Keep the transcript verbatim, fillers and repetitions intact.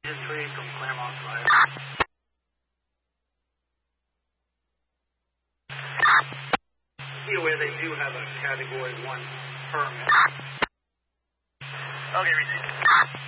Tree from Claremont Fire. Be aware they do have a Category one permit. Okay, received.